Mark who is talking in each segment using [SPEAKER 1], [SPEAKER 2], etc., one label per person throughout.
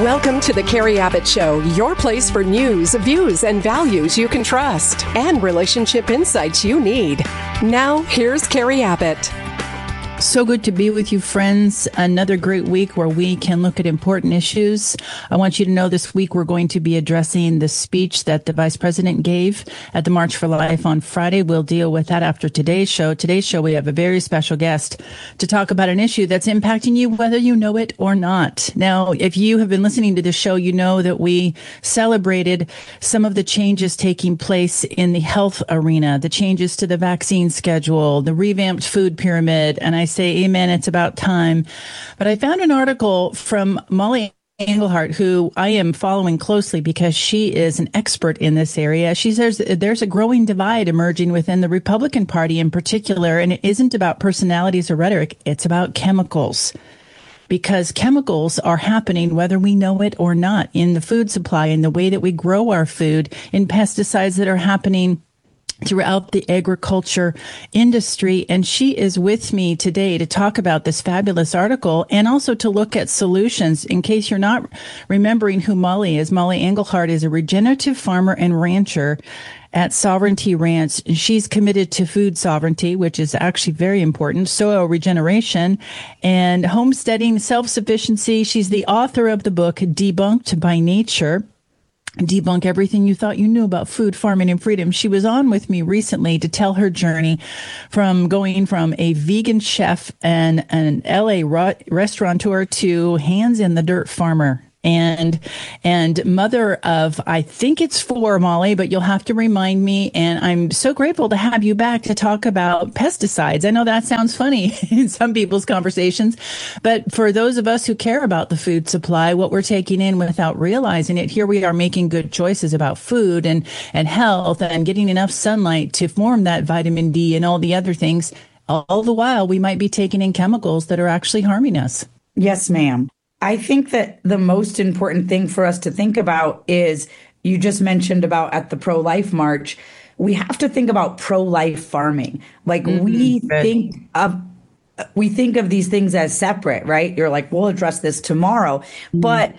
[SPEAKER 1] Welcome to the Carrie Abbott Show, your place for news, views, and values you can trust, and relationship insights you need. Now, here's Carrie Abbott.
[SPEAKER 2] So good to be with you, friends. Another great week where we can look at important issues. I want you to know this week we're going to be addressing the speech that the Vice President gave at the March for Life on Friday. We'll deal with that after today's show. Today's show, we have a very special guest to talk about an issue that's impacting you, whether you know it or not. Now, if you have been listening to this show, you know that we celebrated some of the changes taking place in the health arena, the changes to the vaccine schedule, the revamped food pyramid, and I say amen, it's about time. But I found an article from Molly Engelhardt, who I am following closely because she is an expert in this area. She says there's a growing divide emerging within the Republican Party in particular, and it isn't about personalities or rhetoric, it's about chemicals. Because chemicals are happening whether we know it or not in the food supply, in the way that we grow our food, in pesticides that are happening throughout the agriculture industry. And she is with me today to talk about this fabulous article and also to look at solutions. In case you're not remembering who Molly is, Molly Engelhardt is a regenerative farmer and rancher at Sovereignty Ranch. She's committed to food sovereignty, which is actually very important, soil regeneration, and homesteading, self-sufficiency. She's the author of the book Debunked by Nature. Debunk everything you thought you knew about food, farming, and freedom. She was on with me recently to tell her journey from going from a vegan chef and an LA restaurateur to hands in the dirt farmer. And mother of, I think it's 4, Molly, but you'll have to remind me. And I'm so grateful to have you back to talk about pesticides. I know that sounds funny in some people's conversations, but for those of us who care about the food supply, what we're taking in without realizing it, here we are making good choices about food and health and getting enough sunlight to form that vitamin D and all the other things. All the while, we might be taking in chemicals that are actually harming us.
[SPEAKER 3] Yes, ma'am. I think that the most important thing for us to think about is, you just mentioned about at the pro-life march, we have to think about pro-life farming. Like we think of these things as separate, right? You're like, we'll address this tomorrow. But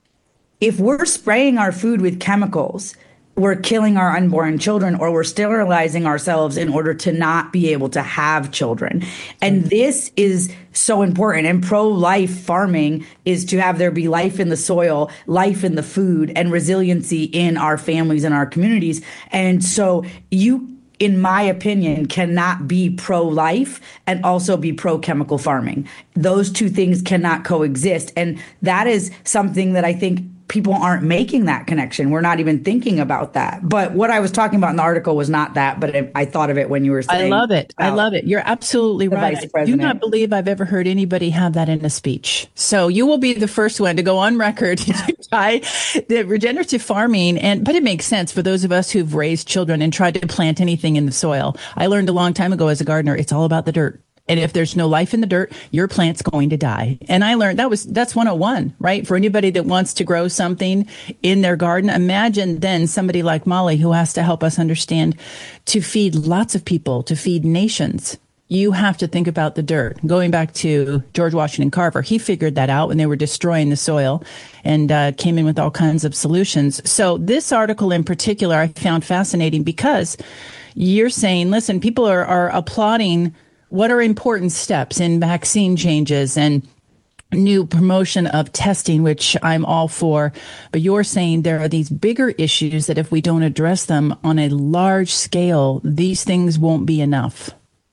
[SPEAKER 3] if we're spraying our food with chemicals, we're killing our unborn children, or we're sterilizing ourselves in order to not be able to have children. And this is so important. And pro-life farming is to have there be life in the soil, life in the food, and resiliency in our families and our communities. And so you, in my opinion, cannot be pro-life and also be pro-chemical farming. Those two things cannot coexist. And that is something that I think people aren't making that connection. We're not even thinking about that. But what I was talking about in the article was not that, but I thought of it when you were saying.
[SPEAKER 2] I love it. I love it. You're absolutely right. I do not believe I've ever heard anybody have that in a speech. So you will be the first one to go on record to try the regenerative farming. But it makes sense for those of us who've raised children and tried to plant anything in the soil. I learned a long time ago as a gardener, it's all about the dirt. And if there's no life in the dirt, your plant's going to die. And I learned that's 101, right? For anybody that wants to grow something in their garden, imagine then somebody like Molly who has to help us understand to feed lots of people, to feed nations. You have to think about the dirt. Going back to George Washington Carver, he figured that out when they were destroying the soil and came in with all kinds of solutions. So this article in particular, I found fascinating because you're saying, listen, people are applauding what are important steps in vaccine changes and new promotion of testing, which I'm all for. But you're saying there are these bigger issues that if we don't address them on a large scale, these things won't be enough.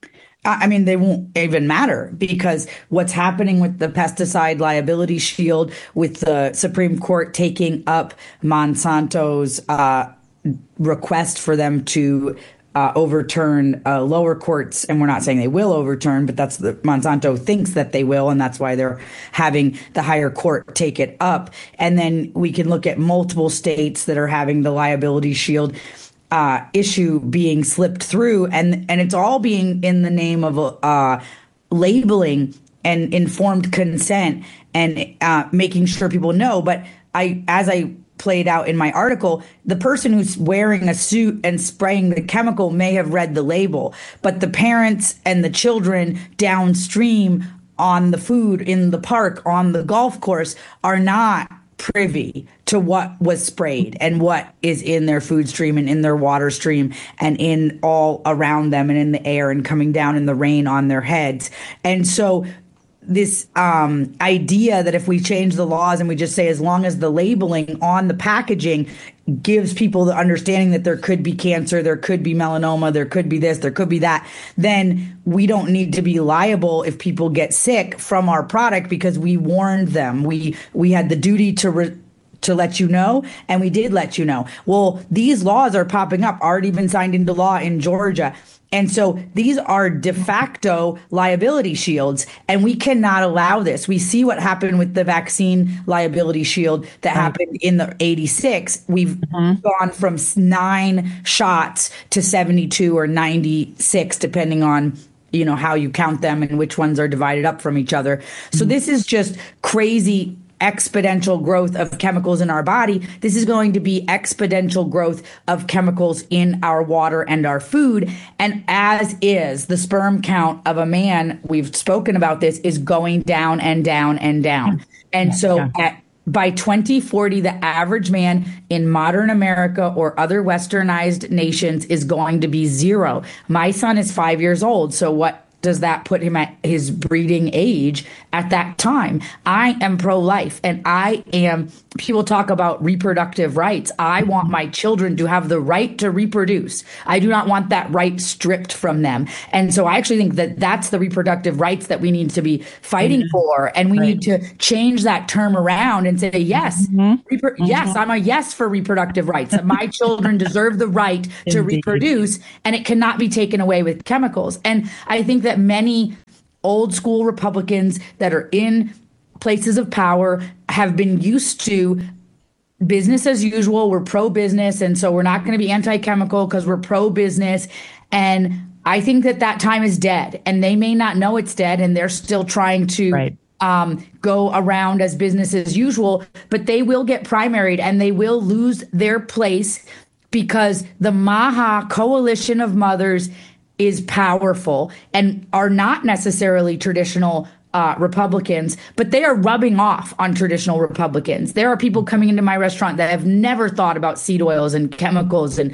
[SPEAKER 3] I mean, they won't even matter, because what's happening with the pesticide liability shield, with the Supreme Court taking up Monsanto's request for them to overturn lower courts, and we're not saying they will overturn, but that's the Monsanto thinks that they will, and that's why they're having the higher court take it up. And then we can look at multiple states that are having the liability shield issue being slipped through, and it's all being in the name of labeling and informed consent and making sure people know. But as I played out in my article, the person who's wearing a suit and spraying the chemical may have read the label, but the parents and the children downstream on the food in the park, on the golf course, are not privy to what was sprayed and what is in their food stream and in their water stream and in all around them and in the air and coming down in the rain on their heads. And so this idea that if we change the laws and we just say as long as the labeling on the packaging gives people the understanding that there could be cancer, there could be melanoma, there could be this, there could be that, then we don't need to be liable if people get sick from our product because we warned them. We had the duty to let you know, and we did let you know. Well, these laws are popping up, already been signed into law in Georgia. And so these are de facto liability shields, and we cannot allow this. We see what happened with the vaccine liability shield that happened in the 86. We've gone from 9 shots to 72 or 96, depending on how you count them and which ones are divided up from each other. So this is just crazy exponential growth of chemicals in our body. This is going to be exponential growth of chemicals in our water and our food. And as is the sperm count of a man, we've spoken about this, is going down and down and down. And so by 2040, the average man in modern America or other westernized nations is going to be 0. My son is 5 years old. So what does that put him at his breeding age at that time? I am pro-life, and people talk about reproductive rights. I want my children to have the right to reproduce. I do not want that right stripped from them. And so I actually think that that's the reproductive rights that we need to be fighting for. And we need to change that term around and say, yes, yes, I'm a yes for reproductive rights. That my children deserve the right to reproduce, and it cannot be taken away with chemicals. And I think that many old school Republicans that are in places of power have been used to business as usual. We're pro-business, and so we're not going to be anti-chemical because we're pro-business. And I think that time is dead, and they may not know it's dead, and they're still trying to go around as business as usual, but they will get primaried and they will lose their place because the MAHA coalition of mothers is powerful and are not necessarily traditional Republicans, but they are rubbing off on traditional Republicans. There are people coming into my restaurant that have never thought about seed oils and chemicals and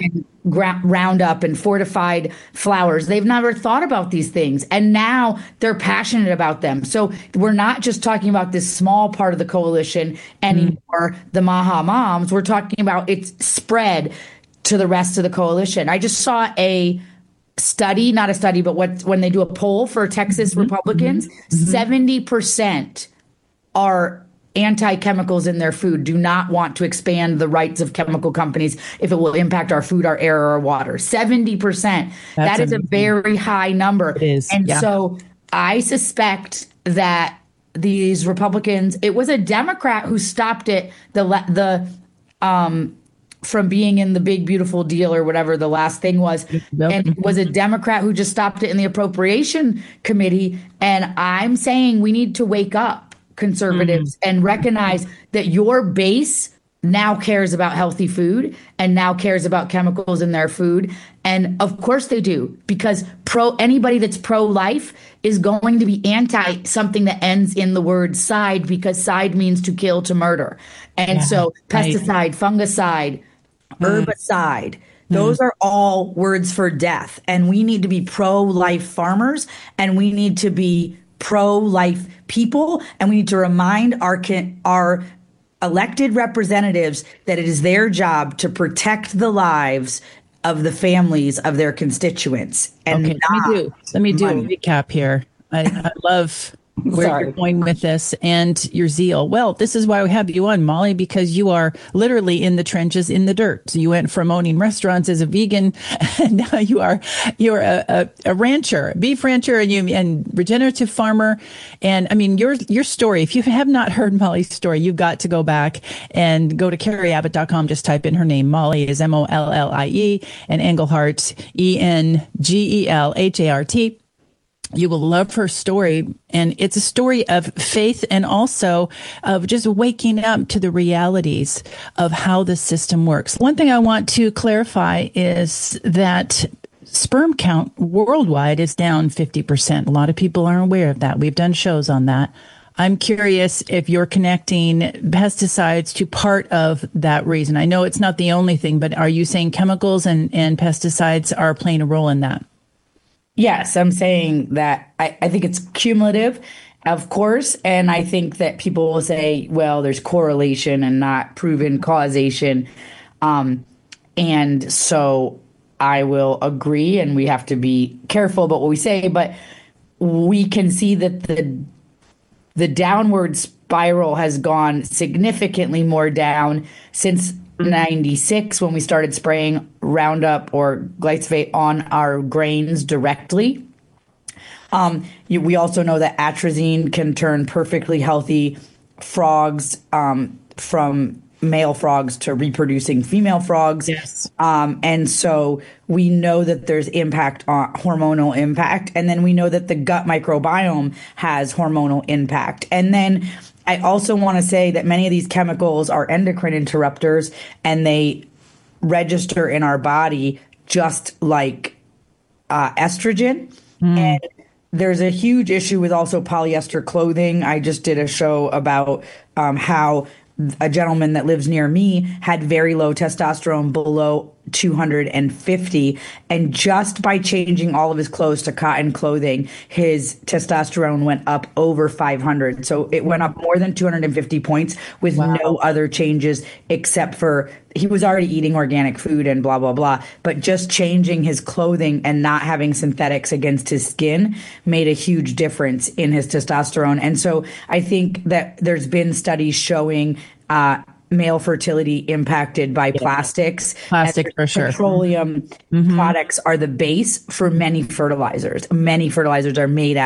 [SPEAKER 3] Roundup and fortified flours. They've never thought about these things, and now they're passionate about them. So we're not just talking about this small part of the coalition anymore, the MAHA moms. We're talking about it's spread to the rest of the coalition. I just saw not a study, but when they do a poll for Texas Republicans, 70% are anti-chemicals in their food, do not want to expand the rights of chemical companies if it will impact our food, our air, or our water. 70%. That is a very high number. It is. And so I suspect that these Republicans, it was a Democrat who stopped it, from being in the big, beautiful deal or whatever the last thing was. And it was a Democrat who just stopped it in the Appropriation Committee. And I'm saying we need to wake up, conservatives, and recognize that your base now cares about healthy food and now cares about chemicals in their food. And of course they do, because anybody that's pro-life is going to be anti something that ends in the word side, because side means to kill, to murder. And so pesticide, fungicide, herbicide, those are all words for death. And we need to be pro-life farmers, and we need to be pro-life people, and we need to remind our elected representatives that it is their job to protect the lives of the families of their constituents. And
[SPEAKER 2] let me do a recap here. I love where you're going with this and your zeal. Well, this is why we have you on, Molly, because you are literally in the trenches, in the dirt. So you went from owning restaurants as a vegan, and now you're a rancher, beef rancher, and regenerative farmer. And I mean, your story, if you have not heard Molly's story, you've got to go back and go to CarrieAbbott.com. Just type in her name. Molly is Mollie, and Engelhart, Engelhart. You will love her story. And it's a story of faith and also of just waking up to the realities of how the system works. One thing I want to clarify is that sperm count worldwide is down 50%. A lot of people aren't aware of that. We've done shows on that. I'm curious if you're connecting pesticides to part of that reason. I know it's not the only thing, but are you saying chemicals and pesticides are playing a role in that?
[SPEAKER 3] Yes, I'm saying that I think it's cumulative, of course. And I think that people will say, well, there's correlation and not proven causation. And so I will agree, and we have to be careful about what we say, but we can see that the downward spiral has gone significantly more down since 96 when we started spraying Roundup or glyphosate on our grains directly. We also know that atrazine can turn perfectly healthy frogs from male frogs to reproducing female frogs.
[SPEAKER 2] Yes.
[SPEAKER 3] And so we know that there's impact on hormonal impact. And then we know that the gut microbiome has hormonal impact. And then I also want to say that many of these chemicals are endocrine interrupters, and they register in our body just like estrogen. And there's a huge issue with also polyester clothing. I just did a show about how a gentleman that lives near me had very low testosterone, below 250. And just by changing all of his clothes to cotton clothing, his testosterone went up over 500. So it went up more than 250 points with no other changes except for he was already eating organic food and blah, blah, blah. But just changing his clothing and not having synthetics against his skin made a huge difference in his testosterone. And so I think that there's been studies showing male fertility impacted by plastics.
[SPEAKER 2] Plastic, for sure.
[SPEAKER 3] Petroleum products are the base for many fertilizers. Many fertilizers are made